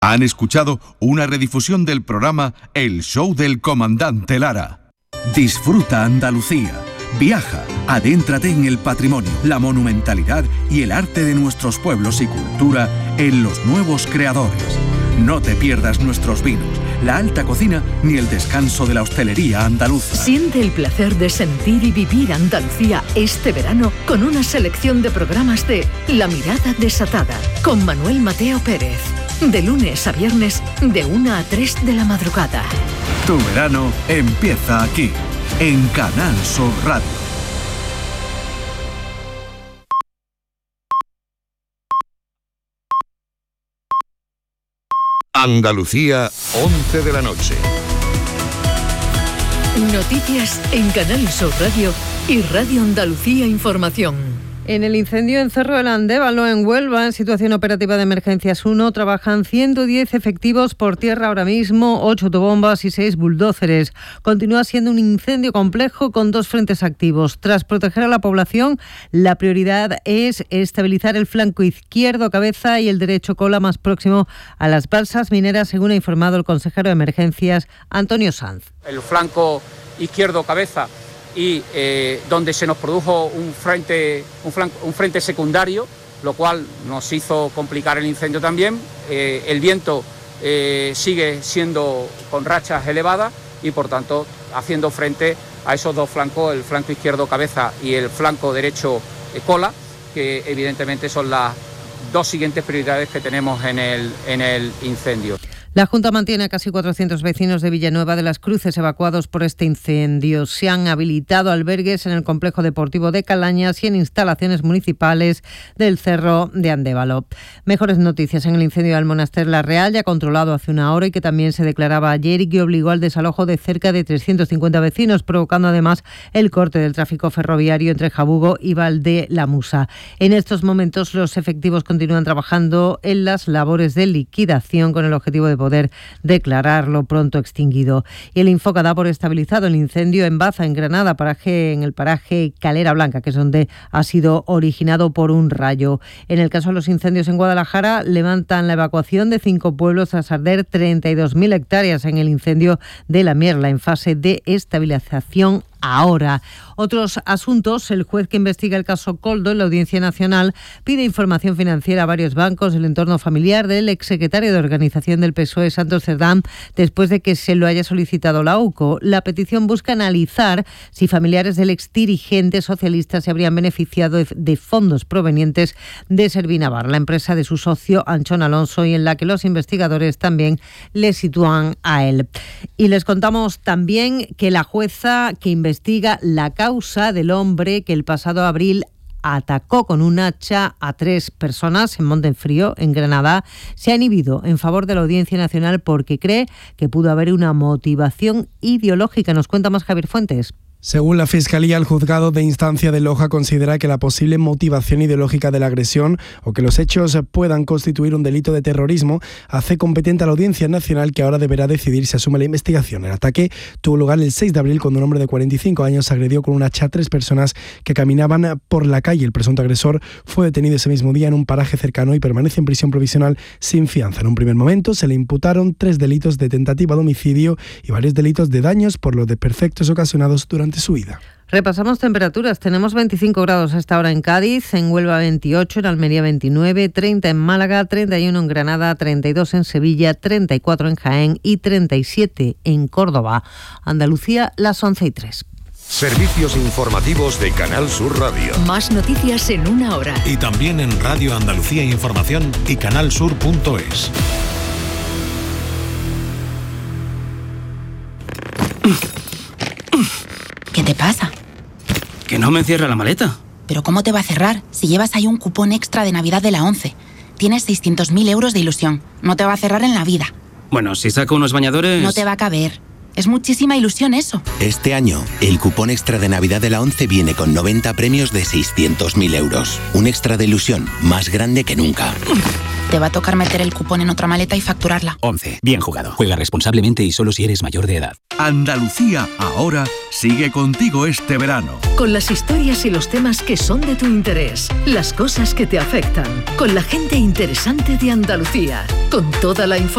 Han escuchado una redifusión del programa El Show del Comandante Lara. Disfruta Andalucía. Viaja, adéntrate en el patrimonio, la monumentalidad y el arte de nuestros pueblos y cultura en Los Nuevos Creadores. No te pierdas nuestros vinos, la alta cocina ni el descanso de la hostelería andaluza. Siente el placer de sentir y vivir Andalucía este verano con una selección de programas de La Mirada Desatada con Manuel Mateo Pérez. De lunes a viernes, de 1 a 3 de la madrugada. Tu verano empieza aquí, en Canal Sur Radio. Andalucía, 11 de la noche. Noticias en Canal Sur Radio y Radio Andalucía Información. En el incendio en Cerro del Andévalo, en Huelva, en situación operativa de emergencias 1, trabajan 110 efectivos por tierra ahora mismo, 8 autobombas y 6 bulldóceres. Continúa siendo un incendio complejo con 2 frentes activos. Tras proteger a la población, la prioridad es estabilizar el flanco izquierdo cabeza y el derecho cola más próximo a las balsas mineras, según ha informado el consejero de emergencias, Antonio Sanz. El flanco izquierdo cabeza y donde se nos produjo un frente secundario, lo cual nos hizo complicar el incendio también. El viento sigue siendo con rachas elevadas y, por tanto, haciendo frente a esos 2 flancos, el flanco izquierdo cabeza y el flanco derecho cola, que evidentemente son las 2 siguientes prioridades que tenemos en el incendio. La Junta mantiene a casi 400 vecinos de Villanueva de las Cruces evacuados por este incendio. Se han habilitado albergues en el complejo deportivo de Calañas y en instalaciones municipales del Cerro de Andévalo. Mejores noticias en el incendio del Monaster La Real, ya controlado hace una hora y que también se declaraba ayer y que obligó al desalojo de cerca de 350 vecinos, provocando además el corte del tráfico ferroviario entre Jabugo y Valdelamusa. En estos momentos los efectivos continúan trabajando en las labores de liquidación con el objetivo de poder declararlo pronto extinguido. Y el Infoca da por estabilizado el incendio en Baza, en Granada, en el paraje Calera Blanca, que es donde ha sido originado por un rayo. En el caso de los incendios en Guadalajara, levantan la evacuación de 5 pueblos tras arder 32.000 hectáreas en el incendio de La Mierla, en fase de estabilización ahora. Otros asuntos: el juez que investiga el caso Koldo en la Audiencia Nacional pide información financiera a varios bancos del entorno familiar del exsecretario de Organización del PSOE, Santos Cerdán, después de que se lo haya solicitado la UCO. La petición busca analizar si familiares del exdirigente socialista se habrían beneficiado de fondos provenientes de Servinavar, la empresa de su socio Anchón Alonso, y en la que los investigadores también le sitúan a él. Y les contamos también que la jueza que investiga la causa del hombre que el pasado abril atacó con un hacha a 3 personas en Montenfrío, en Granada, se ha inhibido en favor de la Audiencia Nacional porque cree que pudo haber una motivación ideológica. Nos cuenta más Javier Fuentes. Según la Fiscalía, el juzgado de instancia de Loja considera que la posible motivación ideológica de la agresión o que los hechos puedan constituir un delito de terrorismo hace competente a la Audiencia Nacional, que ahora deberá decidir si asume la investigación. El ataque tuvo lugar el 6 de abril cuando un hombre de 45 años agredió con un hacha a 3 personas que caminaban por la calle. El presunto agresor fue detenido ese mismo día en un paraje cercano y permanece en prisión provisional sin fianza. En un primer momento se le imputaron 3 delitos de tentativa de homicidio y varios delitos de daños por los desperfectos ocasionados durante su vida. Repasamos temperaturas. Tenemos 25 grados hasta ahora en Cádiz, en Huelva 28, en Almería 29, 30 en Málaga, 31 en Granada, 32 en Sevilla, 34 en Jaén y 37 en Córdoba. Andalucía, las 11:03. Servicios informativos de Canal Sur Radio. Más noticias en una hora. Y también en Radio Andalucía Información y canalsur.es. ¿Qué te pasa? Que no me cierra la maleta. ¿Pero cómo te va a cerrar si llevas ahí un cupón extra de Navidad de la 11? Tienes 600.000 euros de ilusión. No te va a cerrar en la vida. Bueno, si saco unos bañadores... No te va a caber. Es muchísima ilusión eso. Este año, el cupón extra de Navidad de la 11 viene con 90 premios de 600.000 euros. Un extra de ilusión más grande que nunca. Te va a tocar meter el cupón en otra maleta y facturarla. 11. Bien jugado. Juega responsablemente y solo si eres mayor de edad. Andalucía ahora sigue contigo este verano. Con las historias y los temas que son de tu interés. Las cosas que te afectan. Con la gente interesante de Andalucía. Con toda la información